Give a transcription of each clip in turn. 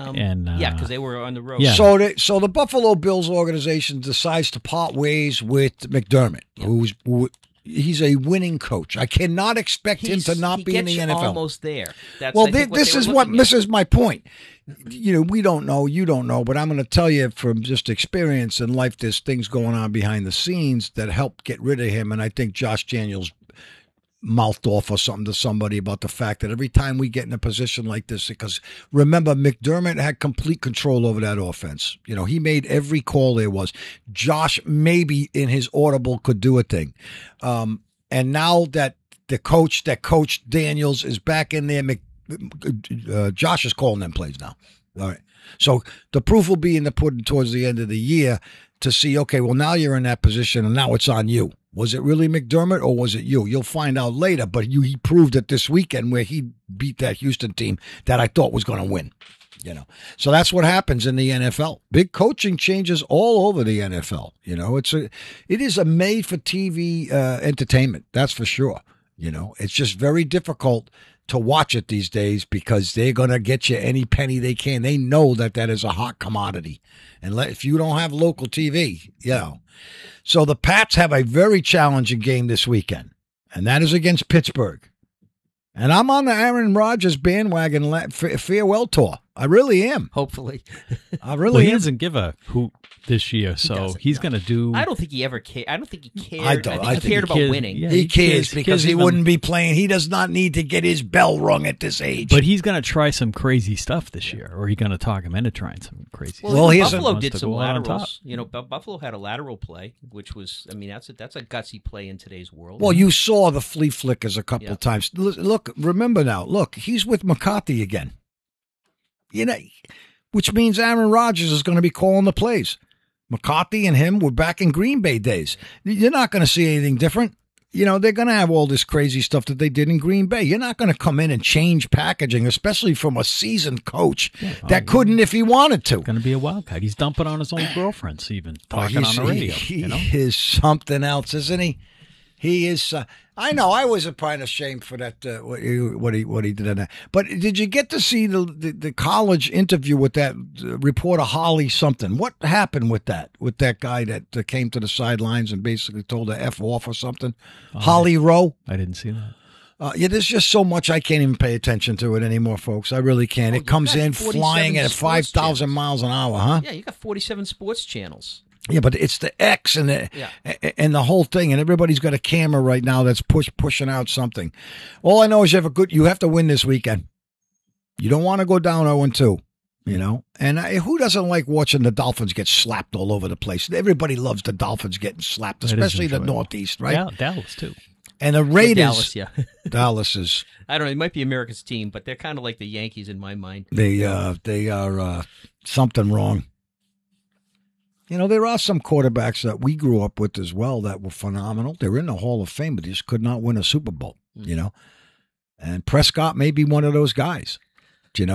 And yeah, because they were on the road. Yeah. So the Buffalo Bills organization decides to part ways with McDermott, he's a winning coach. I cannot expect him to not be in the NFL. Almost there. That's, well, this is my point. We don't know, you don't know, but I'm going to tell you from just experience in life, there's things going on behind the scenes that help get rid of him. And I think Josh Daniels mouthed off or something to somebody about the fact that every time we get in a position like this, because remember, McDermott had complete control over that offense. He made every call there was. Josh maybe in his audible could do a thing. And now that the coach that coached Daniels is back in there, Josh is calling them plays now. All right. So the proof will be in the pudding towards the end of the year to see, okay, well, now you're in that position and now it's on you. Was it really McDermott or was it you? You'll find out later, but he proved it this weekend where he beat that Houston team that I thought was going to win. So that's what happens in the NFL. Big coaching changes all over the NFL. It is a made for TV entertainment. That's for sure. It's just very difficult to watch it these days because they're going to get you any penny they can. They know that is a hot commodity. And if you don't have local TV, So the Pats have a very challenging game this weekend, and that is against Pittsburgh. And I'm on the Aaron Rodgers bandwagon farewell tour. I really am. Hopefully. I really am. He doesn't give a hoot this year, so he's going to do... I don't think he ever cared. I don't think he cared. I think he cared about winning. Yeah, he cares because he wouldn't be playing. He does not need to get his bell rung at this age. But he's going to try some crazy stuff this year, or he's going to talk him into trying some crazy stuff. Well, Buffalo did some laterals. Buffalo had a lateral play, which was, that's a gutsy play in today's world. Well, you saw the flea flickers a couple of times. Look, remember now, he's with McCarthy again. Which means Aaron Rodgers is going to be calling the plays. McCarthy and him were back in Green Bay days. You're not going to see anything different. They're going to have all this crazy stuff that they did in Green Bay. You're not going to come in and change packaging, especially from a seasoned coach that couldn't if he wanted to. Going to be a wildcat. He's dumping on his own girlfriends, even talking on the radio. He is something else, isn't he? He is. I know. I was kind of ashamed for that. What he did in that. But did you get to see the college interview with that reporter Holly something? What happened with that guy that came to the sidelines and basically told her F off or something? Holly Rowe. I didn't see that. There's just so much I can't even pay attention to it anymore, folks. I really can't. It comes in flying at 5,000 miles an hour, huh? Yeah, you got 47 sports channels. Yeah, but it's the X and the whole thing, and everybody's got a camera right now that's pushing out something. All I know is you have to win this weekend. You don't want to go down 0-2, And who doesn't like watching the Dolphins get slapped all over the place? Everybody loves the Dolphins getting slapped, especially the Northeast, right? Yeah, Dallas too. And the Raiders, Dallas is. I don't know. It might be America's team, but they're kind of like the Yankees in my mind. They are something wrong. There are some quarterbacks that we grew up with as well that were phenomenal. They're in the Hall of Fame, but they just could not win a Super Bowl, And Prescott may be one of those guys, Take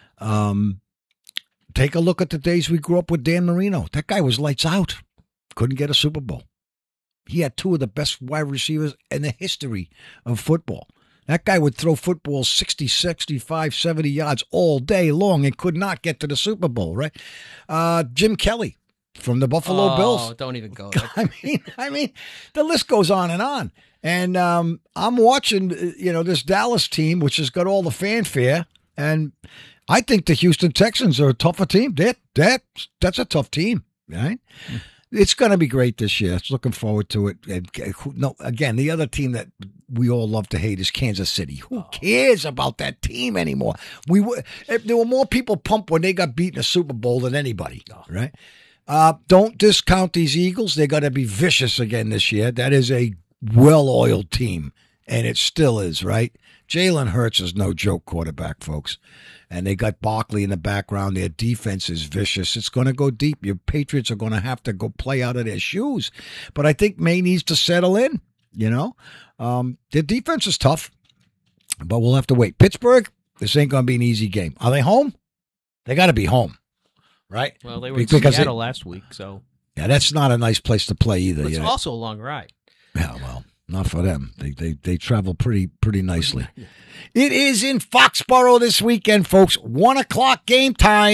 a look at the days we grew up with Dan Marino. That guy was lights out. Couldn't get a Super Bowl. He had two of the best wide receivers in the history of football. That guy would throw footballs 60, 65, 70 yards all day long and could not get to the Super Bowl, right? Jim Kelly. From the Buffalo Bills. Don't even go there. I mean, the list goes on. And I'm watching, this Dallas team, which has got all the fanfare. And I think the Houston Texans are a tougher team. That's a tough team, right? It's going to be great this year. It's looking forward to it. And again, the other team that we all love to hate is Kansas City. Who cares about that team anymore? There were more people pumped when they got beat in a Super Bowl than anybody, right? Don't discount these Eagles. They're going to be vicious again this year. That is a well-oiled team, and it still is, right? Jalen Hurts is no joke quarterback, folks. And they got Barkley in the background. Their defense is vicious. It's going to go deep. Your Patriots are going to have to go play out of their shoes. But I think May needs to settle in, Their defense is tough, but we'll have to wait. Pittsburgh, this ain't going to be an easy game. Are they home? They got to be home. Right? Well, they were in Seattle last week, so. Yeah, that's not a nice place to play either. But it's also a long ride. Yeah, well, not for them. They travel pretty nicely. It is in Foxborough this weekend, folks. 1:00 game time.